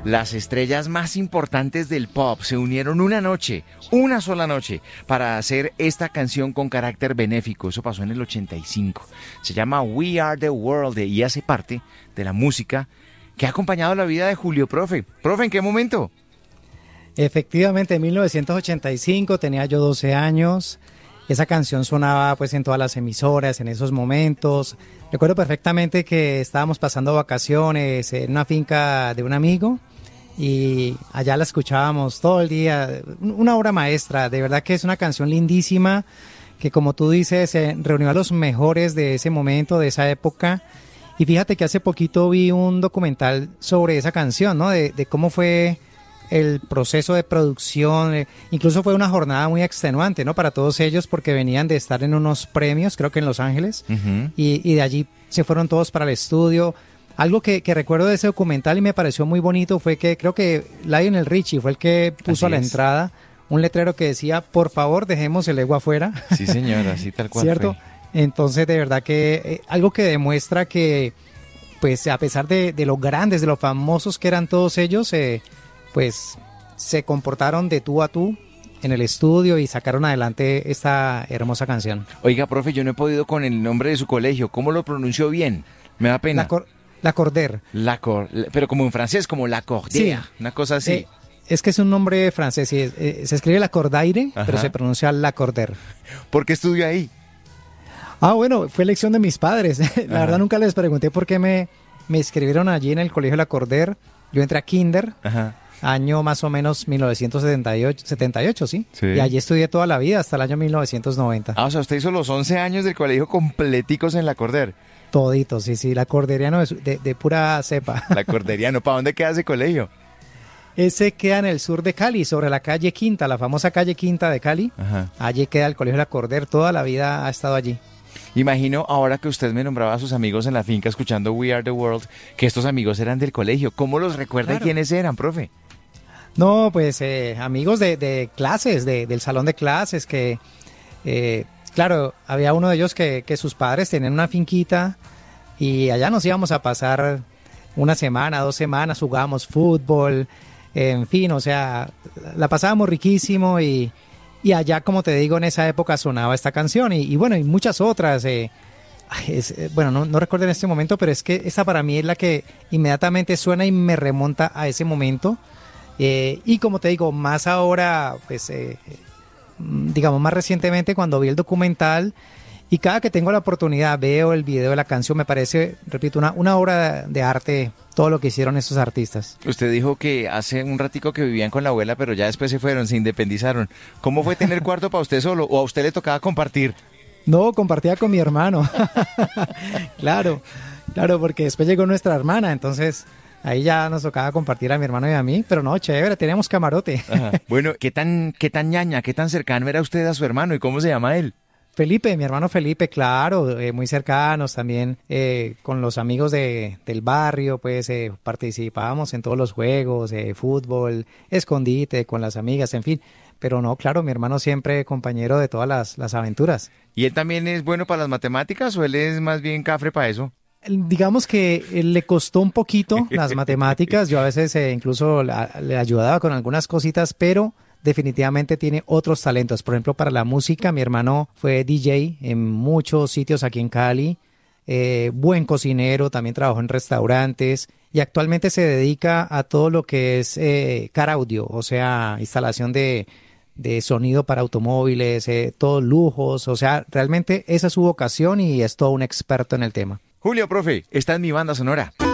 Las estrellas más importantes del pop se unieron una noche, una sola noche, para hacer esta canción con carácter benéfico. Eso pasó en el 85. Se llama We Are the World y hace parte de la música que ha acompañado la vida de Julio Profe. Profe, ¿en qué momento? Efectivamente, en 1985 tenía yo 12 años. Esa canción sonaba pues en todas las emisoras en esos momentos. Recuerdo perfectamente que estábamos pasando vacaciones en una finca de un amigo y allá la escuchábamos todo el día. Una obra maestra, de verdad que es una canción lindísima que, como tú dices, reunió a los mejores de ese momento, de esa época. Y fíjate que hace poquito vi un documental sobre esa canción, ¿no? De cómo fue el proceso de producción. Incluso fue una jornada muy extenuante, ¿no? Para todos ellos, porque venían de estar en unos premios, creo que en Los Ángeles, y de allí se fueron todos para el estudio. Algo que recuerdo de ese documental y me pareció muy bonito fue que creo que Lionel Richie fue el que puso a la entrada un letrero que decía: por favor, dejemos el ego afuera. Sí, señora, así tal cual. ¿Cierto? Fue. Entonces, de verdad que algo que demuestra que, pues, a pesar de lo grandes, de lo famosos que eran todos ellos, pues se comportaron de tú a tú en el estudio y sacaron adelante esta hermosa canción. Oiga, profe, yo no he podido con el nombre de su colegio. ¿Cómo lo pronunció bien? Me da pena. Lacordaire. Pero como en francés, como Lacordaire, sí. Una cosa así. Es que es un nombre francés, sí, se escribe Lacordaire, pero se pronuncia Lacordaire. ¿Por qué estudió ahí? Bueno, fue elección de mis padres. La verdad nunca les pregunté por qué me inscribieron allí en el colegio Lacordaire. Yo entré a kinder, año más o menos 1978, ¿sí? Y allí estudié toda la vida, hasta el año 1990. O sea, usted hizo los 11 años del colegio completicos en Lacordaire. Todito, sí, Lacorderiano de pura cepa. Lacorderiano, ¿para dónde queda ese colegio? Ese queda en el sur de Cali, sobre la calle Quinta, la famosa calle Quinta de Cali. Allí queda el colegio Lacordaire, toda la vida ha estado allí. Imagino, ahora que usted me nombraba a sus amigos en la finca escuchando We Are the World, que estos amigos eran del colegio. ¿Cómo los recuerda y quiénes eran, profe? No, pues amigos de clases, del salón de clases, que claro, había uno de ellos que sus padres tenían una finquita y allá nos íbamos a pasar una semana, 2 semanas, jugábamos fútbol, en fin, o sea, la pasábamos riquísimo y allá, como te digo, en esa época sonaba esta canción y bueno, y muchas otras. Bueno, no recuerdo en este momento, pero es que esta para mí es la que inmediatamente suena y me remonta a ese momento. Y como te digo, más ahora, pues, digamos, más recientemente cuando vi el documental y cada que tengo la oportunidad veo el video de la canción, me parece, repito, una obra de arte, todo lo que hicieron estos artistas. Usted dijo que hace un ratico que vivían con la abuela, pero ya después se fueron, se independizaron. ¿Cómo fue tener cuarto para usted solo o a usted le tocaba compartir? No, compartía con mi hermano. Claro, porque después llegó nuestra hermana, entonces ahí ya nos tocaba compartir a mi hermano y a mí, pero no, chévere, teníamos camarote. Bueno, ¿qué tan ñaña, qué tan cercano era usted a su hermano y cómo se llama él? Felipe, mi hermano Felipe, claro, muy cercanos también, con los amigos del barrio, pues participábamos en todos los juegos, fútbol, escondite con las amigas, en fin. Pero no, claro, mi hermano siempre compañero de todas las aventuras. ¿Y él también es bueno para las matemáticas o él es más bien cafre para eso? Digamos que le costó un poquito las matemáticas, yo a veces incluso le ayudaba con algunas cositas, pero definitivamente tiene otros talentos. Por ejemplo, para la música, mi hermano fue DJ en muchos sitios aquí en Cali, buen cocinero, también trabajó en restaurantes y actualmente se dedica a todo lo que es car audio, o sea, instalación de sonido para automóviles, todos lujos, o sea, realmente esa es su vocación y es todo un experto en el tema. Julio, profe, esta es mi banda sonora.